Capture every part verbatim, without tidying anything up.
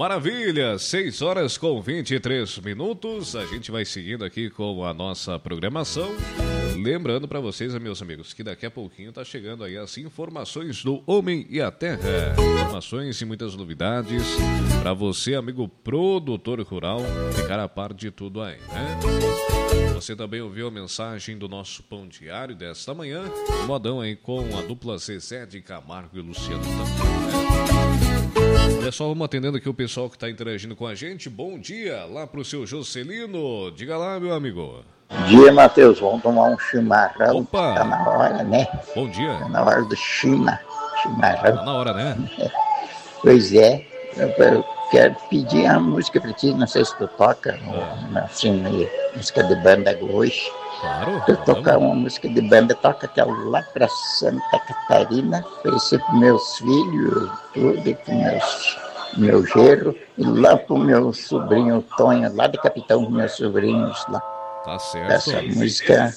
Maravilha, seis horas com vinte e três minutos. A gente vai seguindo aqui com a nossa programação. Lembrando para vocês, meus amigos, que daqui a pouquinho tá chegando aí as informações do Homem e a Terra. Informações e muitas novidades para você, amigo produtor rural, ficar a par de tudo aí, né? Você também ouviu a mensagem do nosso Pão Diário desta manhã, modão aí com a dupla Zezé de Camargo e Luciano também, né? Olha só, vamos atendendo aqui o pessoal que está interagindo com a gente. Bom dia lá pro seu Jocelino. Diga lá, meu amigo. Bom dia, Matheus. Vamos tomar um chimarrão. Opa! Tá na hora, né? Bom dia. Tá na hora do chima, chimarrão. Tá na hora, né? Pois é. Eu, eu quero pedir uma música pra ti. Não sei se tu toca, ah. assim, música de banda hoje. Claro. Eu tocar uma música de banda, toca até lá pra Santa Catarina, oferecer pros meus filhos, tudo, pros meus, meu genro, e lá pro meu sobrinho Tonho, lá de Capitão, com meus sobrinhos lá. Tá certo. Essa música,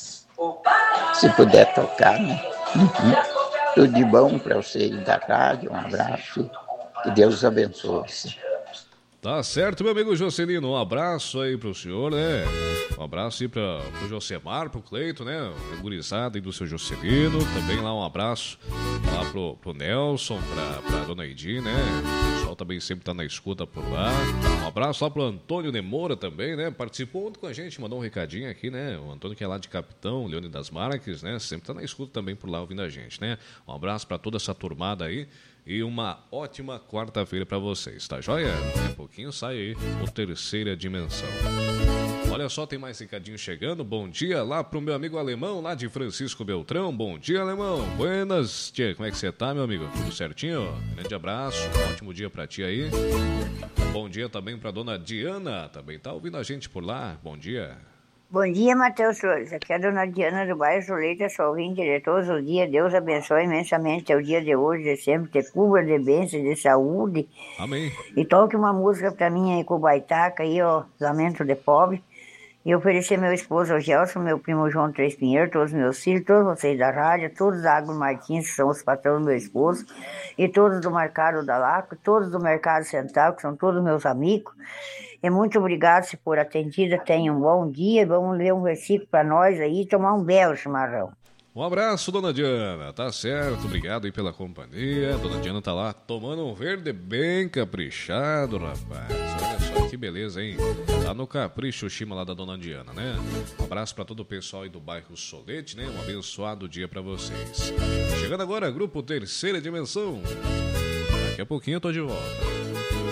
se puder tocar, né? Uhum. Tudo de bom pra você da rádio, um abraço, que Deus abençoe. Tá certo, meu amigo Jocelino, um abraço aí pro senhor, né? Um abraço aí pra, pro Josemar, pro Cleito, né? A gurizada aí do seu Jocelino. Também lá um abraço lá pro, pro Nelson, pra, pra dona Edi, né? O pessoal também sempre tá na escuta por lá. Um abraço lá pro Antônio Nemora também, né? Participou ontem com a gente, mandou um recadinho aqui, né? O Antônio que é lá de Capitão, Leone das Marques, né? Sempre tá na escuta também por lá ouvindo a gente, né? Um abraço pra toda essa turmada aí. E uma ótima quarta-feira para vocês, tá joia? Daqui a pouquinho sai aí o Terceira Dimensão. Olha só, tem mais recadinho chegando. Bom dia lá pro meu amigo alemão, lá de Francisco Beltrão. Bom dia, alemão. Buenas. Tia, como é que você tá, meu amigo? Tudo certinho? Grande abraço. Um ótimo dia pra ti aí. Bom dia também pra dona Diana. Também tá ouvindo a gente por lá. Bom dia. Bom dia, Matheus Flores. Aqui é a dona Diana do bairro Juleita, sou ouvinte de todos os dias. Deus abençoe imensamente o dia de hoje, de sempre, ter cura de bênçãos, de saúde. Amém. E toque uma música pra mim aí com o Baitaca, aí, ó, Lamento de Pobre. E oferecer meu esposo, o Gelson, meu primo João Três Pinheiro, todos os meus filhos, todos vocês da rádio, todos da Agro Martins, que são os patrões do meu esposo, e todos do Mercado da Laco, todos do Mercado Central, que são todos meus amigos. E muito obrigado se for atendida, tenha um bom dia, vamos ler um versículo para nós aí e tomar um belo chimarrão. Um abraço, dona Diana, tá certo, obrigado aí pela companhia. Dona Diana tá lá tomando um verde bem caprichado, rapaz. Olha só que beleza, hein? Tá no capricho o chima lá da dona Diana, né? Um abraço pra todo o pessoal aí do bairro Solete, né? Um abençoado dia pra vocês. Chegando agora, grupo Terceira Dimensão. Daqui a pouquinho eu tô de volta.